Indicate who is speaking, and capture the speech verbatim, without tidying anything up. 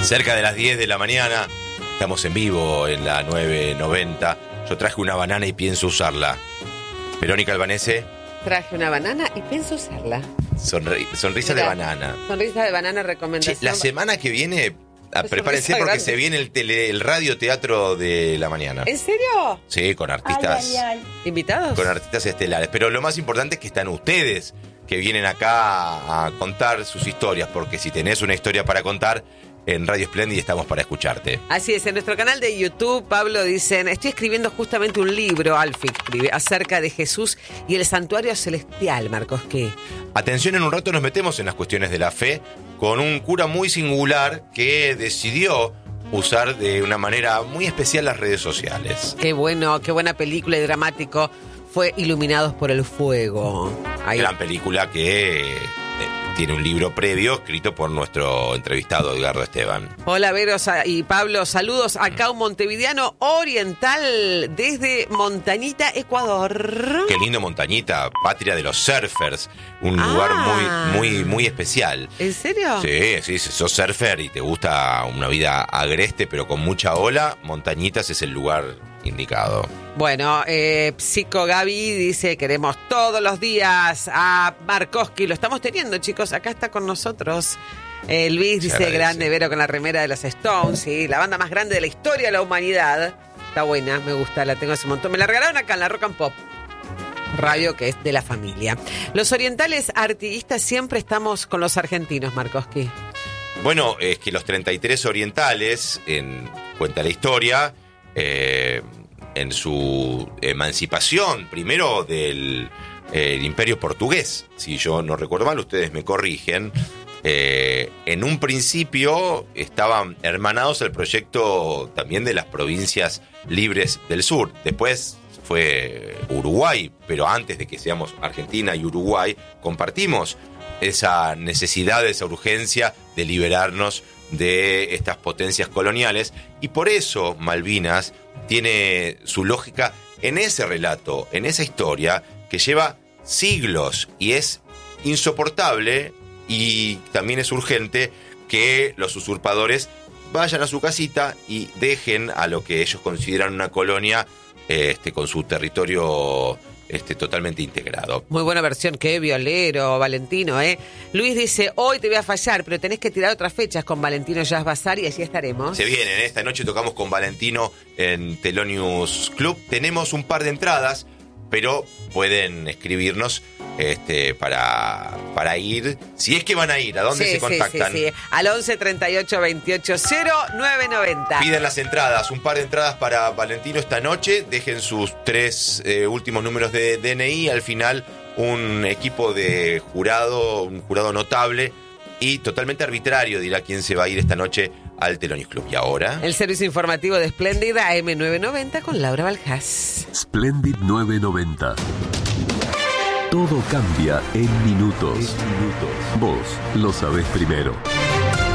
Speaker 1: Cerca de las diez de la mañana, estamos en vivo en la nueve noventa. Yo traje una banana y pienso usarla. Verónica Albanese.
Speaker 2: Traje una banana y pienso usarla.
Speaker 1: Sonri- sonrisa
Speaker 2: Mirá,
Speaker 1: de banana.
Speaker 2: Sonrisa de banana, recomendación.
Speaker 1: Che, la semana que viene, ah, prepárense porque
Speaker 2: grande.
Speaker 1: se viene el, tele, el radioteatro de la mañana.
Speaker 2: ¿En serio?
Speaker 1: Sí, con artistas.
Speaker 3: Ay, ay, ay.
Speaker 2: ¿Invitados?
Speaker 1: Con artistas estelares. Pero lo más importante es que están ustedes, que vienen acá a contar sus historias, porque si tenés una historia para contar, en Radio Splendid estamos para escucharte.
Speaker 2: Así es, en nuestro canal de YouTube, Pablo, dicen, estoy escribiendo justamente un libro, Alfie escribe, acerca de Jesús y el santuario celestial, Marcos, ¿qué?
Speaker 1: Atención, en un rato nos metemos en las cuestiones de la fe con un cura muy singular que decidió usar de una manera muy especial las redes sociales.
Speaker 2: Qué bueno, qué buena película y dramático fue Iluminados por el Fuego. Ahí.
Speaker 1: Gran película que eh, tiene un libro previo escrito por nuestro entrevistado Edgardo Esteban.
Speaker 2: Hola, Vero sa- y Pablo, saludos acá un montevideano oriental desde Montañita, Ecuador.
Speaker 1: Qué lindo Montañita, patria de los surfers, un
Speaker 2: Ah.
Speaker 1: lugar muy, muy, muy especial.
Speaker 2: ¿En serio?
Speaker 1: Sí, sí, si sos surfer y te gusta una vida agreste pero con mucha ola, Montañitas es el lugar indicado.
Speaker 2: Bueno, eh, Psico Gaby dice, queremos todos los días a Markoski. Lo estamos teniendo, chicos. Acá está con nosotros. Eh, Luis
Speaker 1: Se
Speaker 2: dice,
Speaker 1: agradece.
Speaker 2: grande, Vero con la remera de los Stones. Sí, la banda más grande de la historia de la humanidad. Está buena, me gusta, la tengo hace un montón. Me la regalaron acá en la Rock and Pop Radio, que es de la familia. Los orientales artiguistas siempre estamos con los argentinos, Markoski.
Speaker 1: Bueno, es que los treinta y tres orientales, en, cuenta la historia, eh, en su emancipación, primero del eh, el imperio portugués, si yo no recuerdo mal, ustedes me corrigen, eh, en un principio estaban hermanados al proyecto también de las provincias libres del sur, después fue Uruguay, pero antes de que seamos Argentina y Uruguay, compartimos esa necesidad, esa urgencia de liberarnos de estas potencias coloniales, y por eso Malvinas tiene su lógica en ese relato, en esa historia que lleva siglos y es insoportable y también es urgente que los usurpadores vayan a su casita y dejen a lo que ellos consideran una colonia este, con su territorio este, totalmente integrado.
Speaker 2: Muy buena versión, qué violero, Valentino, ¿eh? Luis dice, hoy te voy a fallar, pero tenés que tirar otras fechas con Valentino Jazz Bazar y allí estaremos.
Speaker 1: Se vienen, ¿eh? Esta noche tocamos con Valentino en Thelonious Club. Tenemos un par de entradas, pero pueden escribirnos este, para, para ir. Si es que van a ir, ¿a dónde
Speaker 2: Sí,
Speaker 1: se contactan?
Speaker 2: Sí, sí, sí. Al once treinta y ocho veintiocho cero nueve noventa.
Speaker 1: Piden las entradas, un par de entradas para Valentino esta noche. Dejen sus tres eh, últimos números de D N I. Al final, un equipo de jurado, un jurado notable y totalmente arbitrario dirá quién se va a ir esta noche al Thelonious Club. Y ahora,
Speaker 2: El servicio informativo de Splendid A M novecientos noventa con Laura Valjas.
Speaker 3: Splendid novecientos noventa. Todo cambia en minutos. Vos lo sabés primero.